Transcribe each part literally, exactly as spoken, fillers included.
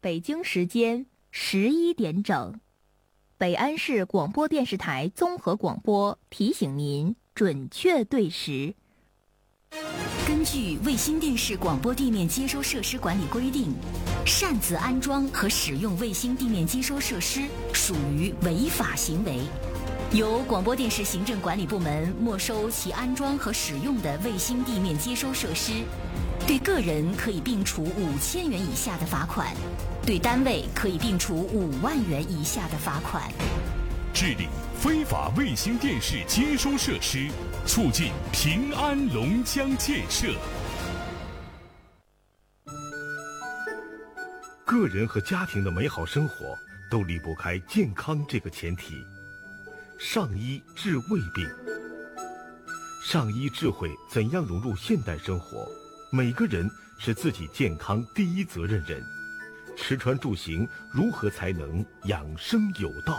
北京时间十一点整，北安市广播电视台综合广播提醒您准确对时。 根据卫星电视广播地面接收设施管理规定，擅自安装和使用卫星地面接收设施属于违法行为，由广播电视行政管理部门没收其安装和使用的卫星地面接收设施，对个人可以并处五千元以下的罚款，对单位可以并处五万元以下的罚款。 治理非法卫星电视接收设施，促进平安龙江建设。 个人和家庭的美好生活都离不开健康这个前提。上医治胃病，上医智慧怎样融入现代生活？每个人是自己健康第一责任人，吃穿住行如何才能养生有道？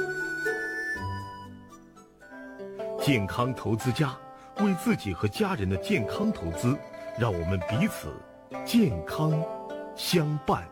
健康投资家，为自己和家人的健康投资，让我们彼此健康相伴。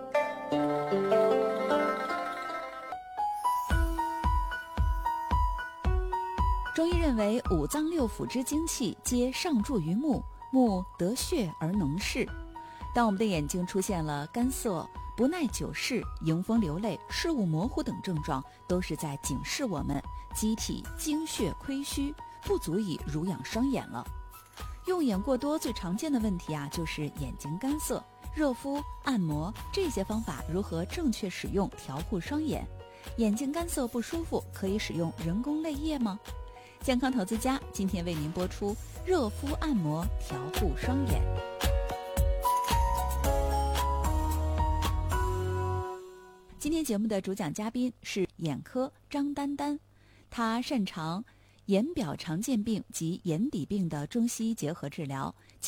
中医认为，五脏六腑之精气皆上注于目，目得血而能视。当我们的眼睛出现了干涩、不耐久视、迎风流泪、视物模糊等症状，都是在警示我们机体精血亏虚，不足以濡养双眼了。用眼过多最常见的问题啊，就是眼睛干涩。热敷、按摩这些方法如何正确使用调护双眼？眼睛干涩不舒服，可以使用人工泪液吗？健康投资家今天为您播出热敷按摩调护双眼。今天节目的主讲嘉宾是眼科张丹丹，他擅长眼表常见病及眼底病的中西医结合治疗，其